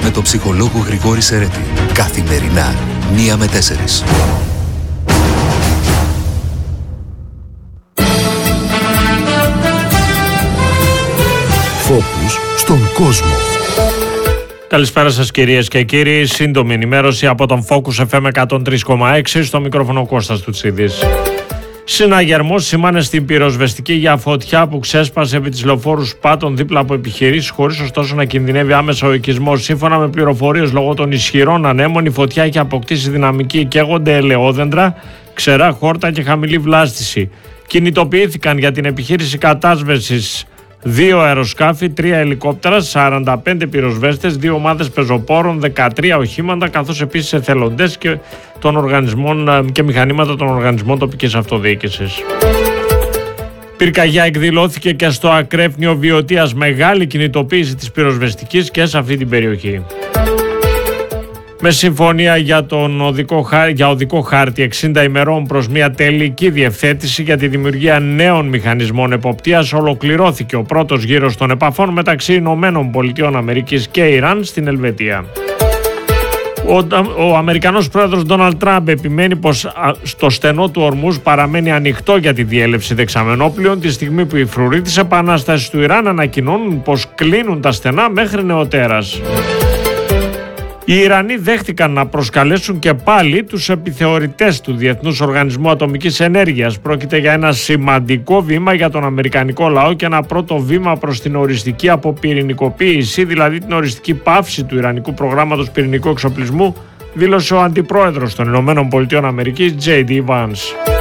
με τον ψυχολόγο Γρηγόρη Σερέτη. Καθημερινά, 1 με 4. Φόκους στον κόσμο. Καλησπέρα σας κυρίες και κύριοι. Σύντομη ενημέρωση από τον Focus FM 103,6. Στο μικρόφωνο Κώστας Τουτσίδης. Συναγερμός σημάνε στην πυροσβεστική για φωτιά που ξέσπασε επί της λεωφόρου Πάτων δίπλα από επιχειρήσεις, χωρίς ωστόσο να κινδυνεύει άμεσα ο οικισμός. Σύμφωνα με πληροφορίες, λόγω των ισχυρών ανέμων, η φωτιά έχει αποκτήσει δυναμική. Καίγονται ελαιόδεντρα, ξερά χόρτα και χαμηλή βλάστηση. Κινητοποιήθηκαν για την επιχείρηση κατάσβεσης 2 αεροσκάφη, 3 ελικόπτερα, 45 πυροσβέστες, 2 ομάδες πεζοπόρων, 13 οχήματα, καθώς επίσης εθελοντές και των οργανισμών και μηχανήματα των οργανισμών τοπικής αυτοδιοίκησης. Πυρκαγιά εκδηλώθηκε και στο Ακρέφνιο Βιωτίας, μεγάλη κινητοποίηση της πυροσβεστικής και σε αυτή την περιοχή. Με συμφωνία για οδικό χάρτη 60 ημερών προς μια τελική διευθέτηση για τη δημιουργία νέων μηχανισμών εποπτείας, ολοκληρώθηκε ο πρώτος γύρος των επαφών μεταξύ Ηνωμένων Πολιτειών Αμερικής και Ιράν στην Ελβετία. Ο Αμερικανός πρόεδρος Ντόναλντ Τραμπ επιμένει πως στο στενό του Ορμούζ παραμένει ανοιχτό για τη διέλευση δεξαμενόπλων, τη στιγμή που οι φρουροί της επανάστασης του Ιράν ανακοινώνουν πως κλείνουν τα στενά μέχρι νεοτέρας. Οι Ιρανοί δέχτηκαν να προσκαλέσουν και πάλι τους επιθεωρητές του Διεθνούς Οργανισμού Ατομικής Ενέργειας. Πρόκειται για ένα σημαντικό βήμα για τον αμερικανικό λαό και ένα πρώτο βήμα προς την οριστική αποπυρηνικοποίηση, δηλαδή την οριστική πάυση του Ιρανικού προγράμματος πυρηνικού εξοπλισμού, δήλωσε ο αντιπρόεδρος των ΗΠΑ, J.D. Vance.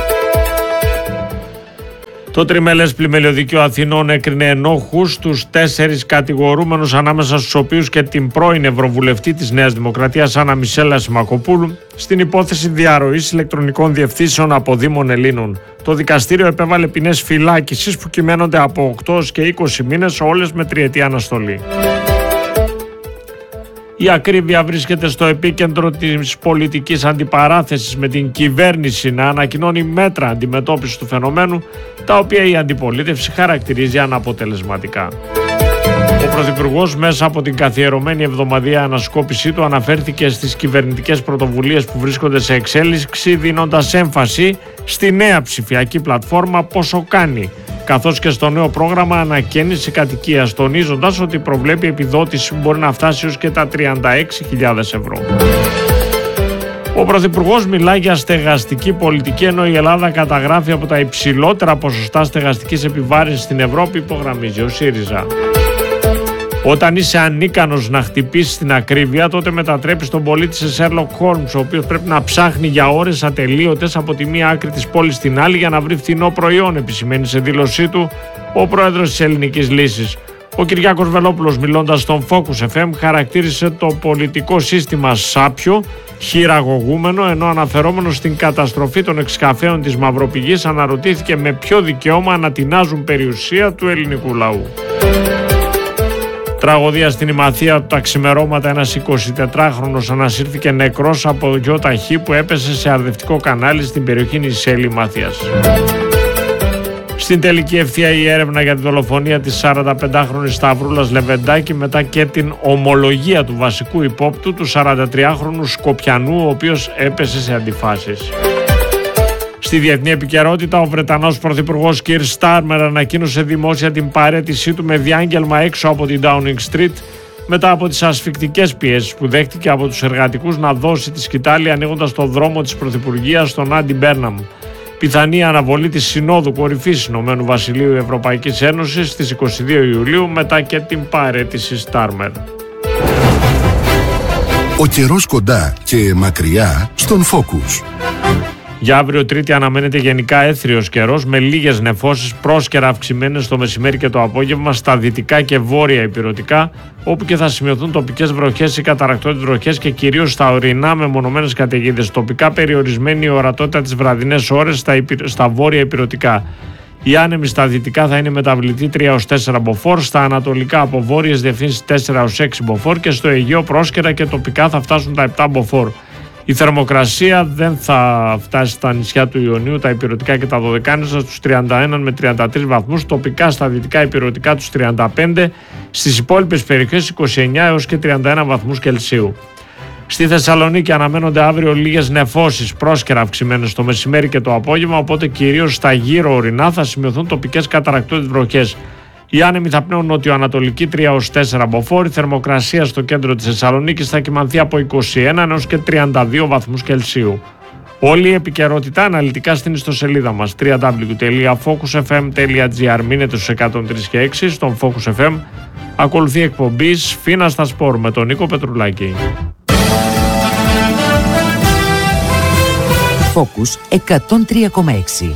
Το τριμελές πλημελιωδικείο Αθηνών έκρινε ενόχους τους 4 κατηγορούμενους, ανάμεσα στους οποίους και την πρώην Ευρωβουλευτή της Νέας Δημοκρατίας Άννα Μισέλα Σιμακοπούλου, στην υπόθεση διαρροής ηλεκτρονικών διευθύνσεων από Δήμων Ελλήνων. Το δικαστήριο επέβαλε ποινές φυλάκισης που κυμαίνονται από 8 και 20 μήνες, όλες με 3ετή αναστολή. Η ακρίβεια βρίσκεται στο επίκεντρο της πολιτικής αντιπαράθεσης, με την κυβέρνηση να ανακοινώνει μέτρα αντιμετώπισης του φαινομένου, τα οποία η αντιπολίτευση χαρακτηρίζει αναποτελεσματικά. Ο Πρωθυπουργός, μέσα από την καθιερωμένη εβδομαδιαία ανασκόπησή του, αναφέρθηκε στις κυβερνητικές πρωτοβουλίες που βρίσκονται σε εξέλιξη, δίνοντας έμφαση στη νέα ψηφιακή πλατφόρμα Πόσο Κάνει, καθώς και στο νέο πρόγραμμα ανακαίνιση κατοικίας, τονίζοντας ότι προβλέπει επιδότηση που μπορεί να φτάσει ως και τα 36.000 ευρώ. Ο Πρωθυπουργός μιλά για στεγαστική πολιτική, ενώ η Ελλάδα καταγράφει από τα υψηλότερα ποσοστά στεγαστικής επιβάρυνσης στην Ευρώπη, υπογραμμίζει ο ΣΥΡΙΖΑ. Όταν είσαι ανίκανος να χτυπήσεις την ακρίβεια, τότε μετατρέπεις τον πολίτη σε Sherlock Holmes, ο οποίος πρέπει να ψάχνει για ώρες ατελείωτες από τη μία άκρη της πόλης στην άλλη για να βρει φθηνό προϊόν, επισημαίνει σε δήλωσή του ο πρόεδρος της Ελληνικής Λύσης. Ο Κυριάκος Βελόπουλος, μιλώντας στον Focus FM, χαρακτήρισε το πολιτικό σύστημα σάπιο, χειραγωγούμενο, ενώ αναφερόμενος στην καταστροφή των εξκαφέων της Μαυροπηγής αναρωτήθηκε με ποιο δικαίωμα ανατινάζουν περιουσία του ελληνικού λαού. Τραγωδία στην Ημαθία. Από τα ξημερώματα ένας 24χρονος ανασύρθηκε νεκρός από γιοταχή που έπεσε σε αρδευτικό κανάλι στην περιοχή Νησέλη Ημαθίας. Στην τελική ευθεία η έρευνα για τη δολοφονία της 45χρονης Σταυρούλας Λεβεντάκη, μετά και την ομολογία του βασικού υπόπτου, του 43χρονου Σκοπιανού, ο οποίος έπεσε σε αντιφάσεις. Στη διεθνή επικαιρότητα, ο Βρετανός Πρωθυπουργός Κιρ Στάρμερ ανακοίνωσε δημόσια την παραίτησή του με διάγγελμα έξω από την Downing Street, μετά από τις ασφικτικές πιέσεις που δέχτηκε από τους εργατικούς να δώσει τη σκητάλη, ανοίγοντας το δρόμο της Πρωθυπουργίας στον Άντι Μπέρναμ. Πιθανή αναβολή της Συνόδου Κορυφής Ηνωμένου Βασιλείου Ευρωπαϊκής Ένωσης στις 22 Ιουλίου, μετά και την παραίτηση Στάρμερ. Ο καιρός κοντά και μακριά στον Focus. Για αύριο Τρίτη αναμένεται γενικά έθριος καιρός, με λίγες νεφώσεις, πρόσκαιρα αυξημένες το μεσημέρι και το απόγευμα στα δυτικά και βόρεια ηπειρωτικά, όπου και θα σημειωθούν τοπικές βροχές ή καταρρακτώδεις βροχές και κυρίως στα ορεινά μεμονωμένες καταιγίδες. Τοπικά περιορισμένη η ορατότητα τις βραδινές ώρες στα βόρεια ηπειρωτικά. Η άνεμη στα δυτικά θα είναι μεταβλητή 3 έως 4 μποφόρ, στα ανατολικά από βόρειες διευθύνσεις 4 έως 6 μποφόρ και στο Αιγαίο πρόσκαιρα και τοπικά θα φτάσουν τα 7 μποφόρ. Η θερμοκρασία δεν θα φτάσει στα νησιά του Ιωνίου, τα ηπειρωτικά και τα Δωδεκάνησα στους 31 με 33 βαθμούς, τοπικά στα δυτικά ηπειρωτικά τους 35, στις υπόλοιπες περιοχές 29 έως και 31 βαθμούς Κελσίου. Στη Θεσσαλονίκη αναμένονται αύριο λίγες νεφώσεις πρόσκαιρα αυξημένες το μεσημέρι και το απόγευμα, οπότε κυρίως στα γύρω ορεινά θα σημειωθούν τοπικές καταρακτώδεις βροχές. Οι άνεμοι θα πνέουν νοτιοανατολική 3 έως 4 μποφόρ. Θερμοκρασία στο κέντρο της Θεσσαλονίκης θα κυμανθεί από 21 έως και 32 βαθμούς Κελσίου. Όλη η επικαιρότητα αναλυτικά στην ιστοσελίδα μας www.focusfm.gr. Μείνετε στους 103 και 6 στον Focus FM. Ακολουθεί εκπομπή Σφίνα στα Σπορ με τον Νίκο Πετρουλάκη. Focus 103,6.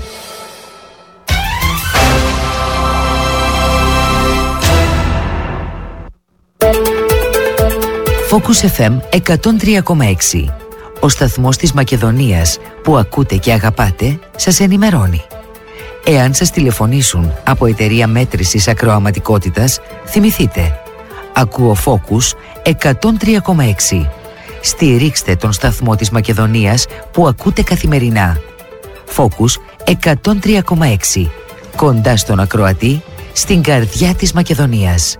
Focus FM 103,6. Ο σταθμός της Μακεδονίας που ακούτε και αγαπάτε σας ενημερώνει. Εάν σας τηλεφωνήσουν από εταιρεία μέτρησης ακροαματικότητας, θυμηθείτε. Ακούω Focus 103,6. Στηρίξτε τον σταθμό της Μακεδονίας που ακούτε καθημερινά. Focus 103,6. Κοντά στον ακροατή, στην καρδιά της Μακεδονίας.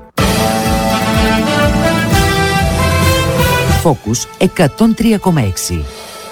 Focus 103,6.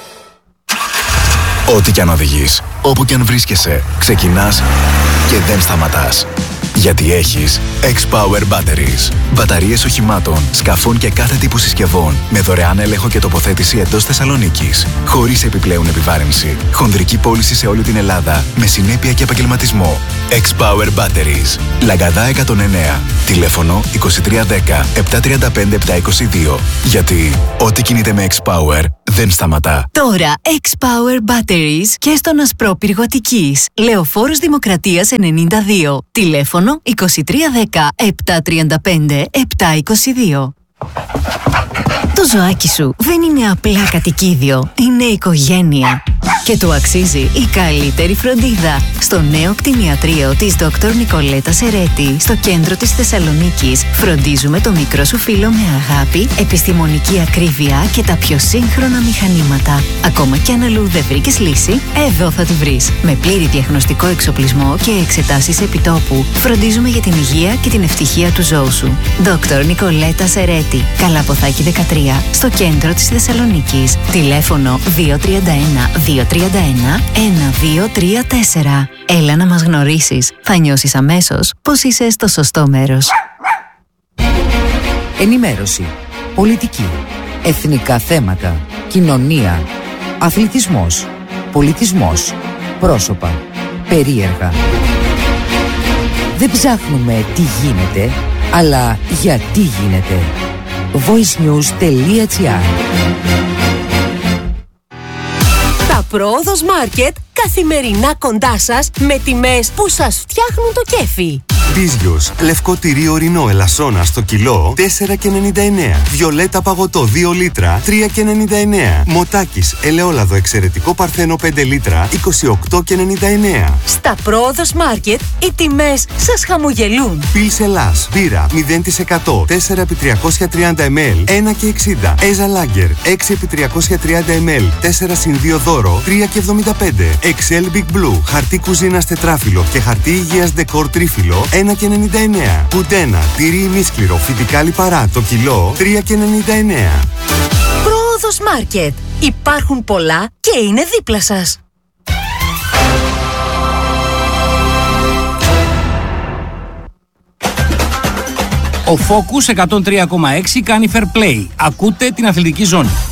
Ό,τι κι αν οδηγείς, όπου κι αν βρίσκεσαι, ξεκινάς και δεν σταματάς. Γιατί έχεις X-Power Batteries. Μπαταρίες οχημάτων, σκαφών και κάθε τύπου συσκευών με δωρεάν έλεγχο και τοποθέτηση εντός Θεσσαλονίκης. Χωρίς επιπλέον επιβάρυνση. Χονδρική πώληση σε όλη την Ελλάδα με συνέπεια και επαγγελματισμό. X-Power Batteries. Λαγκαδά 109. Τηλέφωνο 2310 735 722. Γιατί ό,τι κινείται με X-Power δεν σταματά. Τώρα X-Power Batteries και στον Ασπρόπυργο Αττικής. Λεωφόρος Δημοκρατίας 92. Τηλέφωνο 2310 735 722. Το ζωάκι σου δεν είναι απλά κατοικίδιο, είναι οικογένεια. Και του αξίζει η καλύτερη φροντίδα. Στο νέο κτηνιατρίο της Dr. Νικολέτα Σερέτη, στο κέντρο της Θεσσαλονίκης, φροντίζουμε το μικρό σου φίλο με αγάπη, επιστημονική ακρίβεια και τα πιο σύγχρονα μηχανήματα. Ακόμα κι αν αλλού δεν βρήκες λύση, εδώ θα τη βρεις. Με πλήρη διαγνωστικό εξοπλισμό και εξετάσεις επιτόπου, φροντίζουμε για την υγεία και την ευτυχία του ζώου σου. Dr. Νικολέτα Σερέτη, Καλαποθάκη 13, στο κέντρο της Θεσσαλονίκης. Τηλέφωνο 231-231-1234. Έλα να μας γνωρίσεις. Θα νιώσεις αμέσως πως είσαι στο σωστό μέρος. Ενημέρωση, πολιτική, εθνικά θέματα, κοινωνία, αθλητισμός, πολιτισμός, πρόσωπα, περίεργα. Δεν ψάχνουμε τι γίνεται, αλλά γιατί γίνεται. voicenews.gr. Τα Πρόοδος Μάρκετ καθημερινά κοντά σας με τιμές που σας φτιάχνουν το κέφι. Μπίζιος, λευκό τυρί ορεινό ελασσόνα στο κιλό 4,99. Βιολέτα παγωτό 2 λίτρα 3,99. Μοτάκης ελαιόλαδο εξαιρετικό παρθένο 5 λίτρα 28,99. Στα Πρόοδος Μάρκετ οι τιμές σας χαμογελούν. Πιλς Ελλάς, μπύρα 0% 4x330 ml 1,60. Έζα Λάγκερ 6x330 ml 4x2 δώρο 3,75. Excel Big Blue, χαρτί κουζίνας τετράφυλλο και χαρτί υγείας ντεκόρ τρίφυλλο 1,99. Κουντένα, τυρί ημίσκληρο, φυτικά λιπαρά, το κιλό 3,99. Πρόοδος Μάρκετ. Υπάρχουν πολλά και είναι δίπλα σας. Ο Focus 103,6 κάνει fair play. Ακούτε την αθλητική ζώνη.